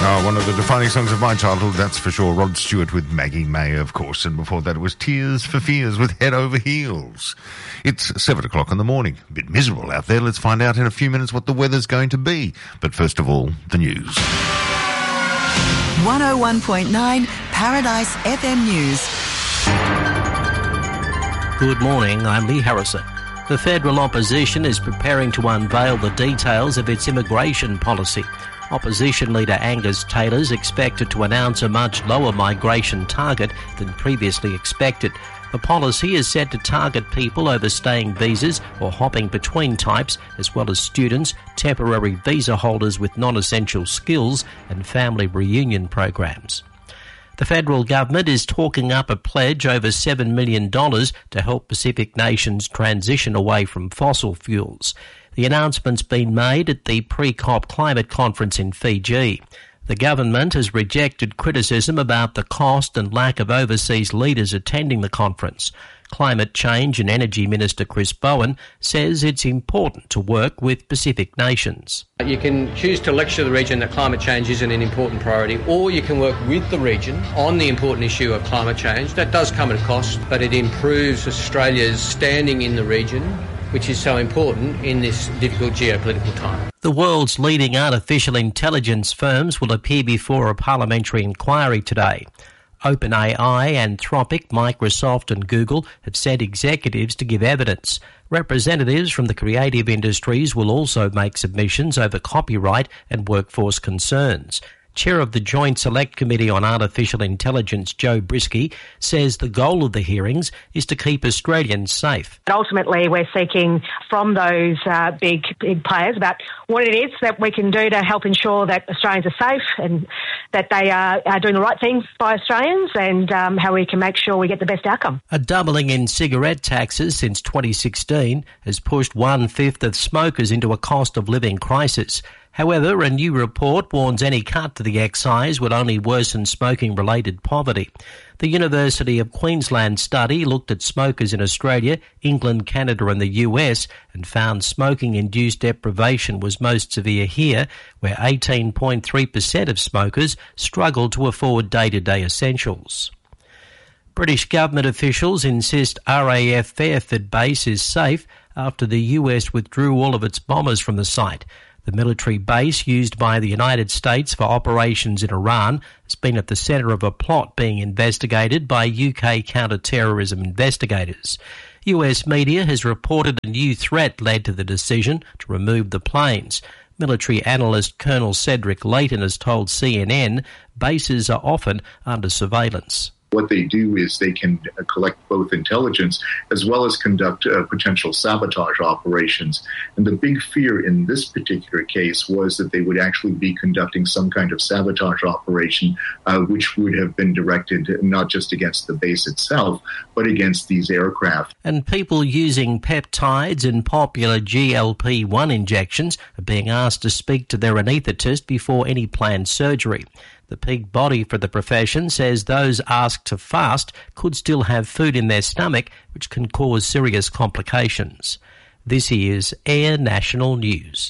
One of the defining songs of my childhood, that's for sure. Rod Stewart with Maggie May, of course. And before that, it was Tears for Fears with Head Over Heels. It's 7 o'clock in the morning. A bit miserable out there. Let's find out in a few minutes what the weather's going to be. But first of all, the news. 101.9 Paradise FM News. Good morning, I'm Lee Harrison. The federal opposition is preparing to unveil the details of its immigration policy. Opposition leader Angus Taylor is expected to announce a much lower migration target than previously expected. The policy is set to target people overstaying visas or hopping between types, as well as students, temporary visa holders with non-essential skills and family reunion programs. The federal government is talking up a pledge over $7 million to help Pacific nations transition away from fossil fuels. The announcement's been made at the pre-COP climate conference in Fiji. The government has rejected criticism about the cost and lack of overseas leaders attending the conference. Climate Change and Energy Minister Chris Bowen says it's important to work with Pacific nations. You can choose to lecture the region that climate change isn't an important priority, or you can work with the region on the important issue of climate change. That does come at a cost, but it improves Australia's standing in the region, which is so important in this difficult geopolitical time. The world's leading artificial intelligence firms will appear before a parliamentary inquiry today. OpenAI, Anthropic, Microsoft and Google have sent executives to give evidence. Representatives from the creative industries will also make submissions over copyright and workforce concerns. Chair of the Joint Select Committee on Artificial Intelligence, Joe Brisky, says the goal of the hearings is to keep Australians safe. Ultimately, we're seeking from those big players about what it is that we can do to help ensure that Australians are safe and that they are doing the right thing by Australians, and how we can make sure we get the best outcome. A doubling in cigarette taxes since 2016 has pushed 1/5 of smokers into a cost of living crisis. However, a new report warns any cut to the excise would only worsen smoking-related poverty. The University of Queensland study looked at smokers in Australia, England, Canada and the US and found smoking-induced deprivation was most severe here, where 18.3% of smokers struggled to afford day-to-day essentials. British government officials insist RAF Fairford base is safe after the US withdrew all of its bombers from the site. The military base used by the United States for operations in Iran has been at the centre of a plot being investigated by UK counter-terrorism investigators. US media has reported a new threat led to the decision to remove the planes. Military analyst Colonel Cedric Layton has told CNN bases are often under surveillance. What they do is they can collect both intelligence as well as conduct potential sabotage operations. And the big fear in this particular case was that they would actually be conducting some kind of sabotage operation, which would have been directed not just against the base itself, but against these aircraft. And people using peptides and popular GLP-1 injections are being asked to speak to their anaesthetist before any planned surgery. The peak body for the profession says those asked to fast could still have food in their stomach, which can cause serious complications. This is Air National News.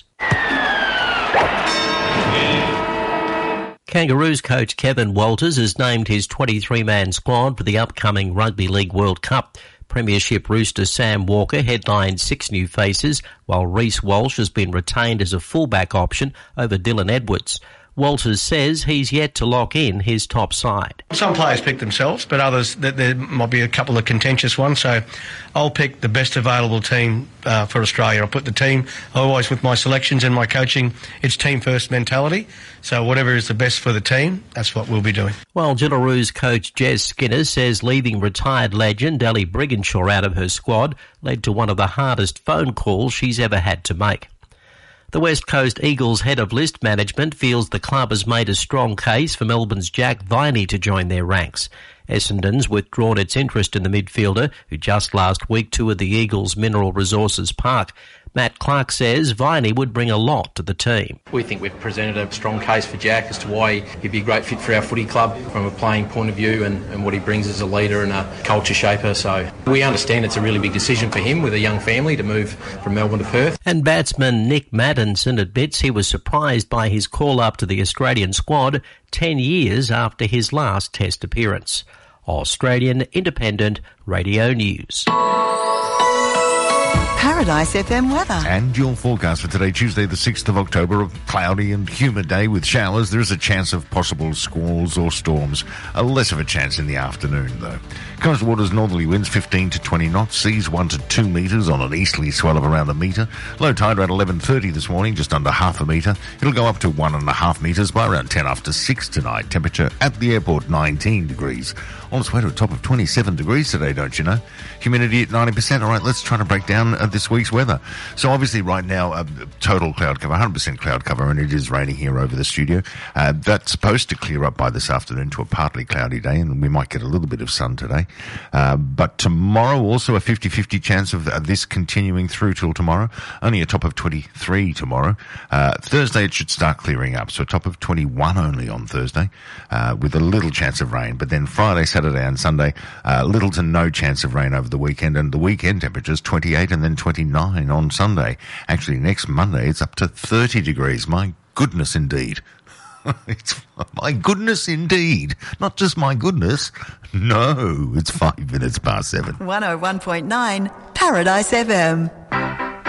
Kangaroos coach Kevin Walters has named his 23-man squad for the upcoming Rugby League World Cup. Premiership rooster Sam Walker headlined 6 new faces, while Reece Walsh has been retained as a fullback option over Dylan Edwards. Walters says he's yet to lock in his top side. Some players pick themselves, but others, there might be a couple of contentious ones. So I'll pick the best available team for Australia. I'll put the team, always with my selections and my coaching, it's team first mentality. So whatever is the best for the team, that's what we'll be doing. Well, Jillaroos coach Jez Skinner says leaving retired legend Ellie Brigginshaw out of her squad led to one of the hardest phone calls she's ever had to make. The West Coast Eagles head of list management feels the club has made a strong case for Melbourne's Jack Viney to join their ranks. Essendon's withdrawn its interest in the midfielder, who just last week toured the Eagles' Mineral Resources Park. Matt Clark says Viney would bring a lot to the team. We think we've presented a strong case for Jack as to why he'd be a great fit for our footy club from a playing point of view and what he brings as a leader and a culture shaper. So we understand it's a really big decision for him with a young family to move from Melbourne to Perth. And batsman Nick Maddinson admits he was surprised by his call-up to the Australian squad 10 years after his last Test appearance. Australian Independent Radio News. Paradise FM weather. And your forecast for today, Tuesday the 6th of October, a cloudy and humid day with showers. There is a chance of possible squalls or storms. A less of a chance in the afternoon, though. Coastal waters northerly winds 15 to 20 knots, seas 1 to 2 metres on an easterly swell of around a metre. Low tide around 11:30 this morning, just under half a metre. It'll go up to 1.5 metres by around 10 after 6 tonight. Temperature at the airport 19 degrees. On its way to a top of 27 degrees today, don't you know? Humidity at 90%. All right, let's try to break down this week's weather. So obviously right now, total cloud cover, 100% cloud cover, and it is raining here over the studio. That's supposed to clear up by this afternoon to a partly cloudy day, and we might get a little bit of sun today. But tomorrow, also a 50-50 chance of this continuing through till tomorrow. Only a top of 23 tomorrow. Thursday, it should start clearing up. So a top of 21 only on Thursday, with a little chance of rain. But then Friday, Saturday and Sunday, little to no chance of rain over the weekend. And the weekend temperatures 28 and then 29 on Sunday. Actually, next Monday, it's up to 30 degrees. My goodness, indeed. It's my goodness indeed. Not just my goodness. No, it's 5 minutes past 7. 101.9 Paradise FM.